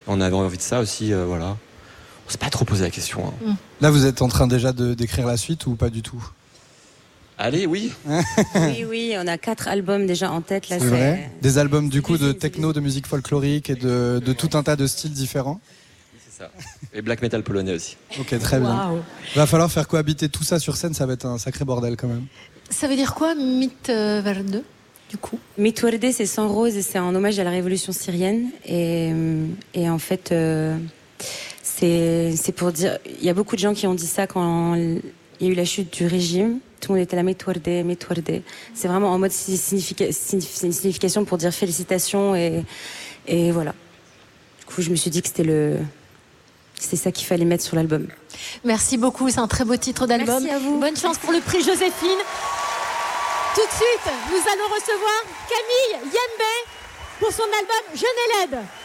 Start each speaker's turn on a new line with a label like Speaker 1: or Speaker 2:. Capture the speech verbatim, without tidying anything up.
Speaker 1: On avait envie de ça aussi, euh, voilà. On s'est pas trop posé la question. Hein.
Speaker 2: Mmh.
Speaker 3: Là, vous êtes en train déjà de, d'écrire la suite ou pas du tout?
Speaker 1: Allez, oui.
Speaker 4: Oui, oui, on a quatre albums déjà en tête. Là,
Speaker 3: c'est, c'est vrai. Des albums du coup de techno, de musique folklorique et de, de tout un tas de styles différents.
Speaker 1: C'est ça. Et black metal polonais aussi.
Speaker 3: Ok, très bien.
Speaker 2: Wow.
Speaker 3: Va falloir faire cohabiter tout ça sur scène, ça va être un sacré bordel quand même.
Speaker 2: Ça veut dire quoi, Mittwerde, du coup?
Speaker 4: Mittwerde, c'est sans rose et c'est en hommage à la révolution syrienne. Et, et en fait, euh, c'est, c'est pour dire... Il y a beaucoup de gens qui ont dit ça quand il y a eu la chute du régime. Tout le monde était là, Mittwerde, Mittwerde. C'est vraiment en mode significa- signification pour dire félicitations. Et, et voilà. Du coup, je me suis dit que c'était le... C'est ça qu'il fallait mettre sur l'album.
Speaker 2: Merci beaucoup, c'est un très beau titre d'album.
Speaker 4: Merci à vous.
Speaker 2: Bonne chance pour le prix Joséphine. Tout de suite, nous allons recevoir Camille Yembe pour son album Je n'ai l'aide.